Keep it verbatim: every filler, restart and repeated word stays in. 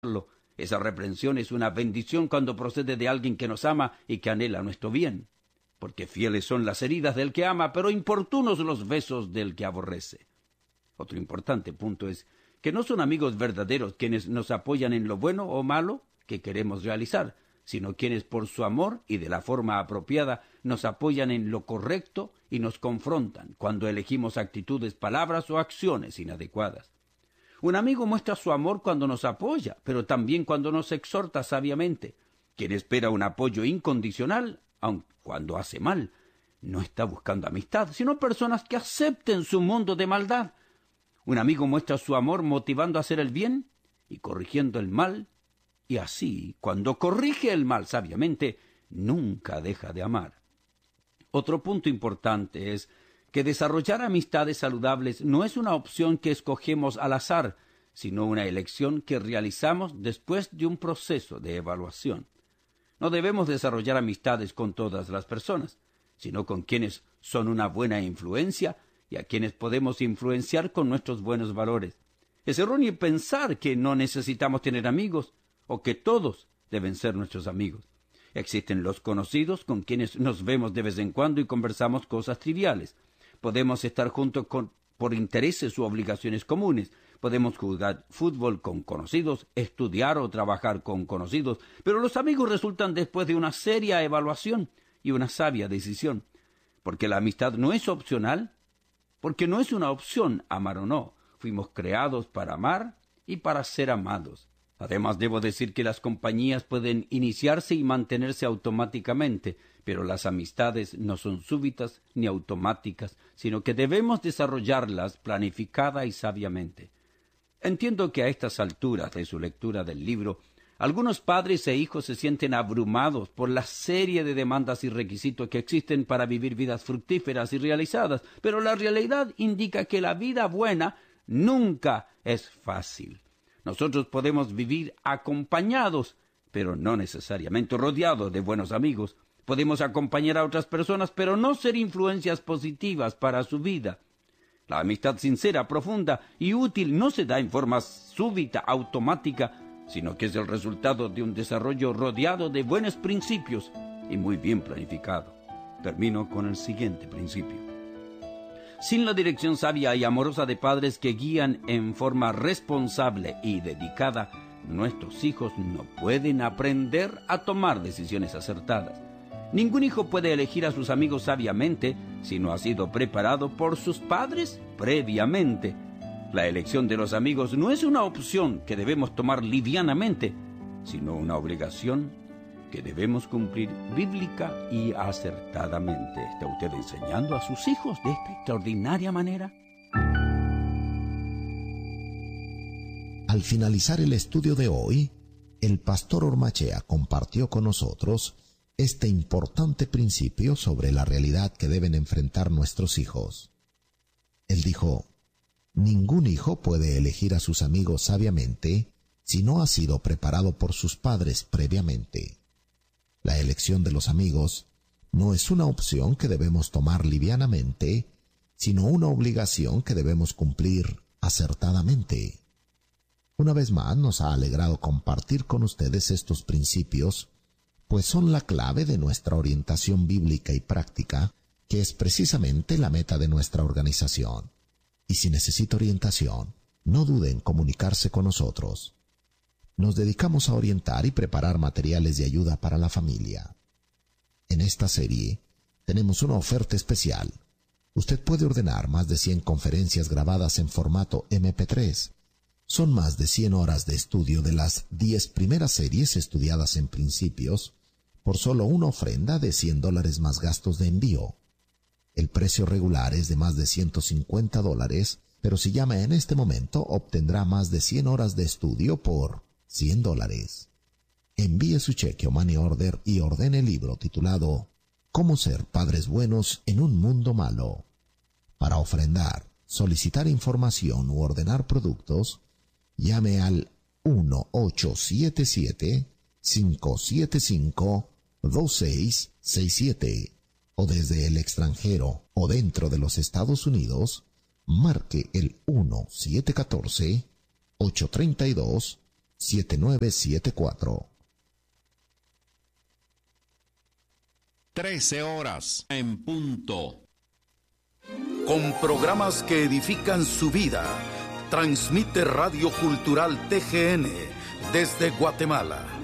Esa reprensión es una bendición cuando procede de alguien que nos ama y que anhela nuestro bien. Porque fieles son las heridas del que ama, pero importunos los besos del que aborrece. Otro importante punto es que no son amigos verdaderos quienes nos apoyan en lo bueno o malo que queremos realizar, sino quienes por su amor y de la forma apropiada nos apoyan en lo correcto y nos confrontan cuando elegimos actitudes, palabras o acciones inadecuadas. Un amigo muestra su amor cuando nos apoya, pero también cuando nos exhorta sabiamente. Quien espera un apoyo incondicional, aun cuando hace mal, no está buscando amistad, sino personas que acepten su mundo de maldad. Un amigo muestra su amor motivando a hacer el bien y corrigiendo el mal, y así, cuando corrige el mal sabiamente, nunca deja de amar. Otro punto importante es que desarrollar amistades saludables no es una opción que escogemos al azar, sino una elección que realizamos después de un proceso de evaluación. No debemos desarrollar amistades con todas las personas, sino con quienes son una buena influencia y a quienes podemos influenciar con nuestros buenos valores. Es erróneo pensar que no necesitamos tener amigos o que todos deben ser nuestros amigos. Existen los conocidos con quienes nos vemos de vez en cuando y conversamos cosas triviales. Podemos estar juntos con, por intereses u obligaciones comunes. Podemos jugar fútbol con conocidos, estudiar o trabajar con conocidos, pero los amigos resultan después de una seria evaluación y una sabia decisión. Porque la amistad no es opcional, porque no es una opción amar o no. Fuimos creados para amar y para ser amados. Además, debo decir que las compañías pueden iniciarse y mantenerse automáticamente, pero las amistades no son súbitas ni automáticas, sino que debemos desarrollarlas planificada y sabiamente. Entiendo que a estas alturas de su lectura del libro, algunos padres e hijos se sienten abrumados por la serie de demandas y requisitos que existen para vivir vidas fructíferas y realizadas, pero la realidad indica que la vida buena nunca es fácil. Nosotros podemos vivir acompañados, pero no necesariamente rodeados de buenos amigos. Podemos acompañar a otras personas, pero no ser influencias positivas para su vida. La amistad sincera, profunda y útil no se da en forma súbita, automática, sino que es el resultado de un desarrollo rodeado de buenos principios y muy bien planificado. Termino con el siguiente principio. Sin la dirección sabia y amorosa de padres que guían en forma responsable y dedicada, nuestros hijos no pueden aprender a tomar decisiones acertadas. Ningún hijo puede elegir a sus amigos sabiamente si no ha sido preparado por sus padres previamente. La elección de los amigos no es una opción que debemos tomar livianamente, sino una obligación que debemos cumplir bíblica y acertadamente. ¿Está usted enseñando a sus hijos de esta extraordinaria manera? Al finalizar el estudio de hoy, el pastor Ormachea compartió con nosotros este importante principio sobre la realidad que deben enfrentar nuestros hijos. Él dijo: ningún hijo puede elegir a sus amigos sabiamente si no ha sido preparado por sus padres previamente. La elección de los amigos no es una opción que debemos tomar livianamente, sino una obligación que debemos cumplir acertadamente. Una vez más, nos ha alegrado compartir con ustedes estos principios, pues son la clave de nuestra orientación bíblica y práctica, que es precisamente la meta de nuestra organización. Y si necesita orientación, no dude en comunicarse con nosotros. Nos dedicamos a orientar y preparar materiales de ayuda para la familia. En esta serie tenemos una oferta especial. Usted puede ordenar más de cien conferencias grabadas en formato eme pe tres. Son más de cien horas de estudio de las diez primeras series estudiadas en principios por solo una ofrenda de cien dólares más gastos de envío. El precio regular es de más de ciento cincuenta dólares, pero si llama en este momento obtendrá más de cien horas de estudio por cien dólares. Envíe su cheque o money order y ordene el libro titulado ¿Cómo ser padres buenos en un mundo malo? Para ofrendar, solicitar información u ordenar productos, llame al uno ocho siete siete, cinco siete cinco, dos seis seis siete o desde el extranjero o dentro de los Estados Unidos, marque el uno siete uno cuatro, ocho tres dos, siete nueve siete cuatro. trece horas en punto. Con programas que edifican su vida, transmite Radio Cultural T G N desde Guatemala.